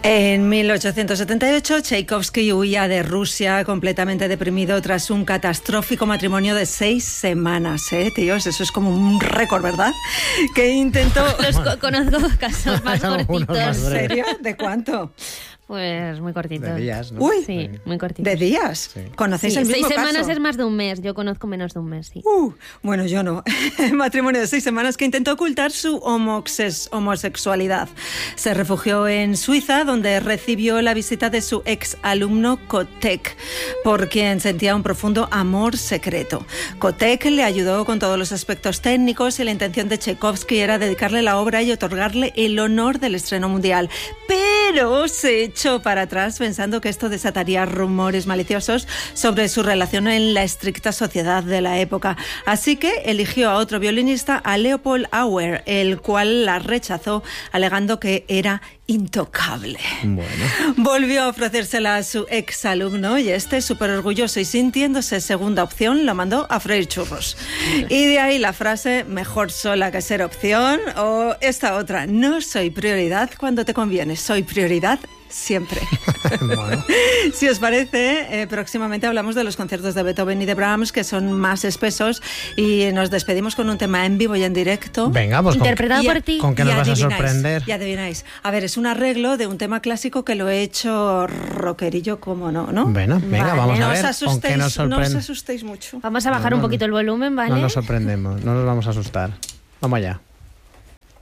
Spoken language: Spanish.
En 1878, Tchaikovsky huía de Rusia completamente deprimido tras un catastrófico matrimonio de 6 semanas. Tíos, eso es como un récord, ¿verdad? Que intentó... Conozco casos más cortitos. ¿En serio? ¿De cuánto? Pues muy cortito. De días, ¿no? Uy, sí, muy cortito. ¿De días? Sí. ¿Conocéis Sí, el mismo 6 caso? semanas es más de un mes. Yo conozco menos de un mes, sí. Bueno, yo no. Matrimonio de 6 semanas que intentó ocultar su homosexualidad. Se refugió en Suiza, donde recibió la visita de su ex alumno Kotek, por quien sentía un profundo amor secreto. Kotek le ayudó con todos los aspectos técnicos y la intención de Tchaikovsky era dedicarle la obra y otorgarle el honor del estreno mundial. Pero se echó para atrás pensando que esto desataría rumores maliciosos sobre su relación en la estricta sociedad de la época. Así que eligió a otro violinista, a Leopold Auer, el cual la rechazó alegando que era intocable. Bueno. Volvió a ofrecérsela a su exalumno y este, súper orgulloso y sintiéndose segunda opción, lo mandó a freír churros. Y de ahí la frase, mejor sola que ser opción, o esta otra, no soy prioridad cuando te conviene, soy prioridad siempre. Bueno. Si os parece, próximamente hablamos de los conciertos de Beethoven y de Brahms, que son más espesos, y nos despedimos con un tema en vivo y en directo. Venga, pues Interpretado por ti. ¿con qué nos vas a sorprender? Y adivináis. A ver, es un arreglo de un tema clásico que lo he hecho rockerillo, como no, ¿no? Bueno, venga, Vale. vamos a No ver os con qué nos asustéis, no os sorprende. asustéis mucho. Vamos a bajar un poquito el volumen, ¿vale? No nos sorprendemos, no nos vamos a asustar. Vamos allá.